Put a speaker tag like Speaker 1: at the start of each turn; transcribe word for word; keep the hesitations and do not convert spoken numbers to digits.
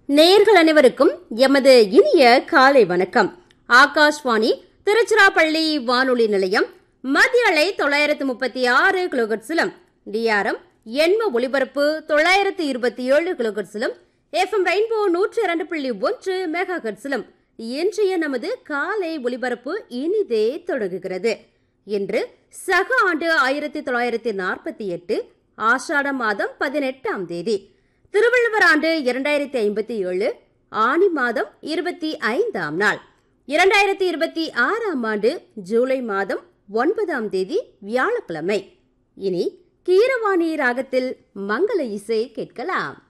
Speaker 1: நேயர்கள் அனைவருக்கும் எமது இனிய காலை வணக்கம். ஆகாஷ்வாணி திருச்சிராப்பள்ளி வானொலி நிலையம் மத்திய அலை தொள்ளாயிரத்து முப்பத்தி ஆறு கிலோகட்ஸிலும் டிஆர்எம் எண்ம ஒலிபரப்பு தொள்ளாயிரத்து இருபத்தி ஏழு கிலோகட்ஸிலும் எஃப்எம் ரெயின்போ நூற்றி இரண்டு புள்ளி ஒன்று மெகா ஹெர்ட்ஸிலும் இன்றைய நமது காலை ஒலிபரப்பு இனிதே தொடங்குகிறது. இன்று சக ஆண்டு ஆயிரத்தி தொள்ளாயிரத்தி நாற்பத்தி எட்டு ஆஷாட மாதம் பதினெட்டாம் தேதி, திருவள்ளுவர் ஆண்டு இரண்டாயிரத்தி ஐம்பத்தி ஏழு ஆனி மாதம் இருபத்தி ஐந்தாம் நாள், இரண்டாயிரத்தி இருபத்தி ஆறாம் ஆண்டு ஜூலை மாதம் ஒன்பதாம் தேதி வியாழக்கிழமை. இனி கீரவாணி ராகத்தில் மங்கள இசை கேட்கலாம்.